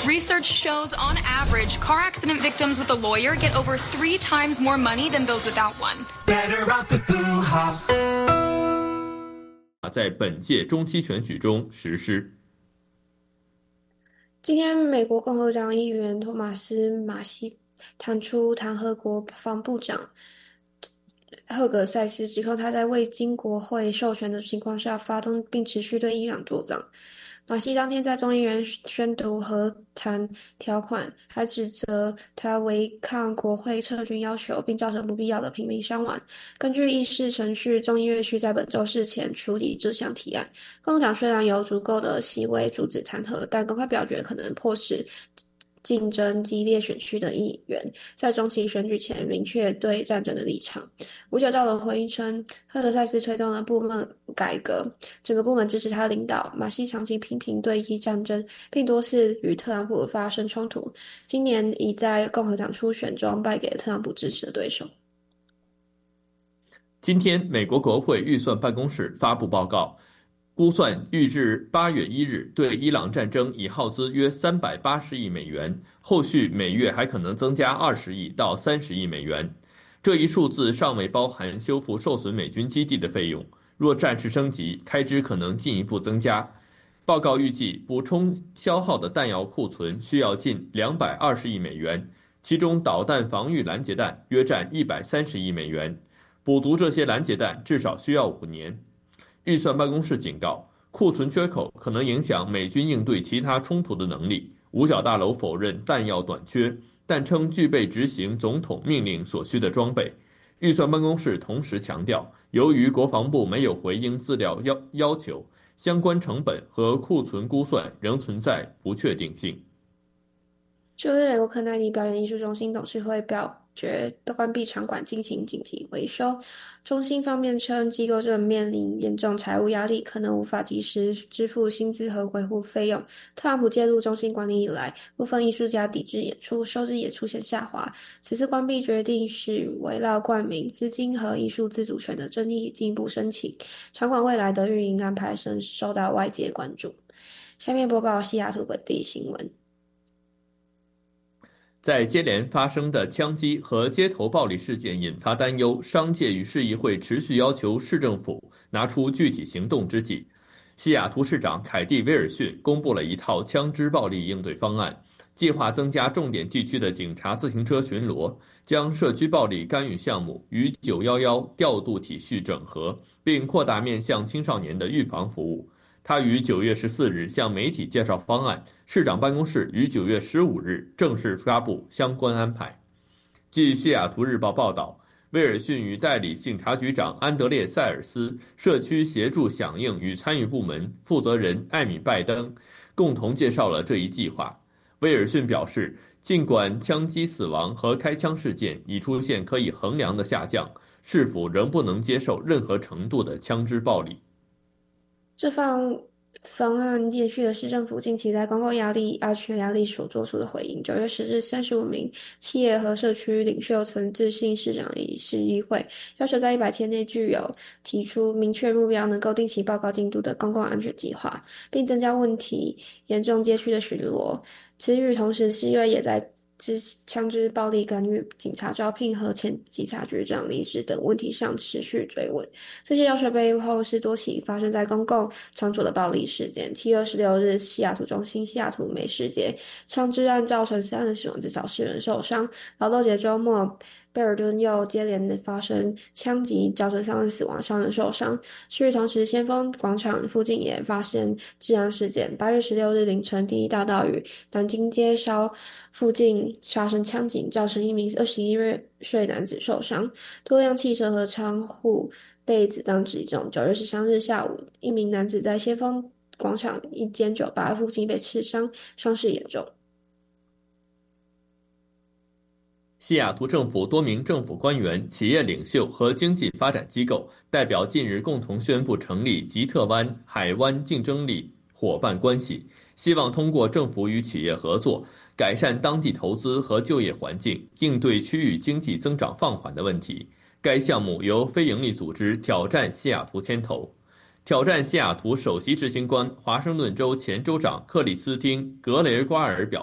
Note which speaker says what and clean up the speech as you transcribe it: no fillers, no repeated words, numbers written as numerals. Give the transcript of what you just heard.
Speaker 1: Research shows, on average, car accident victims with a lawyer get over 3 times more money than those without one.
Speaker 2: Better off with Blue Hop.
Speaker 3: 在本届中期选举中实施。
Speaker 4: 今天，美国共和党议员托马斯·马西弹劾国防部长赫格塞斯，指控他在未经国会授权的情况下发动并持续对伊朗作战。马西当天在众议院宣读和谈条款，还指责他违抗国会撤军要求，并造成不必要的平民伤亡。根据议事程序，众议院需在本周事前处理这项提案。共和党虽然有足够的席位阻止弹劾，但公开表决可能迫使竞争激烈选区的议员在中期选举前明确对战争的立场。59兆的回应称，赫德塞斯推动了部门改革，整个部门支持他领导。马西长期批评对伊战争，并多次与特朗普发生冲突。今年已在共和党初选中败给特朗普支持的对手。
Speaker 3: 今天，美国国会预算办公室发布报告，估算预至8月1日对伊朗战争已耗资约380亿美元，后续每月还可能增加20亿到30亿美元。这一数字尚未包含修复受损美军基地的费用，若战事升级，开支可能进一步增加。报告预计补充消耗的弹药库存需要近220亿美元，其中导弹防御拦截弹约占130亿美元，补足这些拦截弹至少需要5年。预算办公室警告，库存缺口可能影响美军应对其他冲突的能力。五角大楼否认弹药短缺，但称具备执行总统命令所需的装备。预算办公室同时强调，由于国防部没有回应资料要求，相关成本和库存估算仍存在不确定性。
Speaker 4: 9日，美国肯奈迪表演艺术中心董事会表决关闭场馆进行紧急维修。中心方面称，机构正面临严重财务压力，可能无法及时支付薪资和维护费用。特朗普介入中心管理以来，部分艺术家抵制演出，收支也出现下滑。此次关闭决定使围绕冠名、资金和艺术自主权的争议进一步升级，场馆未来的运营安排深受到外界关注。下面播报西雅图本地新闻。
Speaker 3: 在接连发生的枪击和街头暴力事件引发担忧，商界与市议会持续要求市政府拿出具体行动之际，西雅图市长凯蒂·威尔逊公布了一套枪支暴力应对方案，计划增加重点地区的警察自行车巡逻，将社区暴力干预项目与911调度体系整合，并扩大面向青少年的预防服务。他于9月14日向媒体介绍方案，市长办公室于9月15日正式发布相关安排。据西雅图日报报道，威尔逊与代理警察局长安德烈·塞尔斯、社区协助响应与参与部门负责人艾米·拜登共同介绍了这一计划。威尔逊表示，尽管枪击死亡和开枪事件已出现可以衡量的下降，市府仍不能接受任何程度的枪支暴力。
Speaker 4: 这方案延续了市政府近期在公共安全压力所做出的回应。9月10日，35名企业和社区领袖曾致信市长与市议会，要求在100天内具有提出明确目标、能够定期报告进度的公共安全计划，并增加问题严重街区的巡逻。此与同时，市议会也在枪支暴力干预、警察招聘和前警察局长离职等问题上持续追问。这些要求背后是多起发生在公共场所的暴力事件。7月26日，西雅图中心西雅图美食节枪支案造成3人死亡，至少4人受伤。劳动节周末，贝尔顿又接连发生枪击，造成3人死亡，3人受伤。与同时，先锋广场附近也发生治安事件。8月16日凌晨，第一大道与南京街梢附近发生枪警，造成一名21岁男子受伤，多辆汽车和窗户被子弹击中。9月13日下午，一名男子在先锋广场一间酒吧附近被刺伤，伤势严重。
Speaker 3: 西雅图政府多名政府官员、企业领袖和经济发展机构代表近日共同宣布成立吉特湾海湾竞争力伙伴关系，希望通过政府与企业合作，改善当地投资和就业环境，应对区域经济增长放缓的问题。该项目由非营利组织挑战西雅图牵头。挑战西雅图首席执行官、华盛顿州前州长克里斯汀·格雷瓜尔表